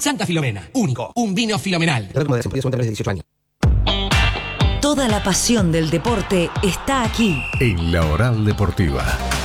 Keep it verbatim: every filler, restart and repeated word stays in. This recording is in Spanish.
Santa Filomena, único, un vino filomenal. dieciocho años. Toda la pasión del deporte está aquí. En La Oral Deportiva.